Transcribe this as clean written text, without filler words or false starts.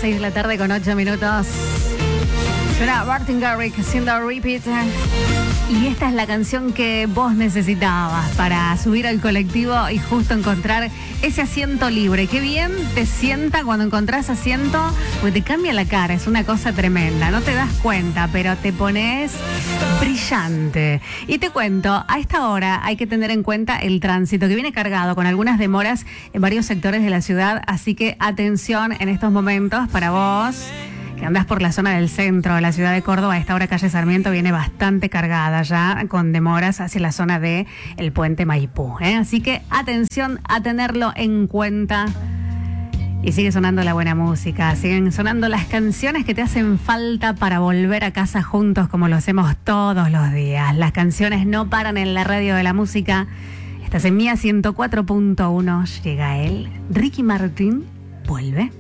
6 de la tarde con 8 minutos. Suena Martin Garrix haciendo Repeat. Y esta es la canción que vos necesitabas para subir al colectivo y justo encontrar ese asiento libre. Qué bien te sienta cuando encontrás asiento, porque te cambia la cara, es una cosa tremenda. No te das cuenta, pero te pones brillante. Y te cuento, a esta hora hay que tener en cuenta el tránsito, que viene cargado con algunas demoras en varios sectores de la ciudad. Así que atención en estos momentos para vos, que andás por la zona del centro de la ciudad de Córdoba. A esta hora calle Sarmiento viene bastante cargada ya, con demoras hacia la zona de el puente Maipú, ¿eh? Así que atención a tenerlo en cuenta. Y sigue sonando la buena música, siguen sonando las canciones que te hacen falta para volver a casa juntos como lo hacemos todos los días. Las canciones no paran en la radio de la música. Estás en Mía 104.1, llega él, Ricky Martin, vuelve.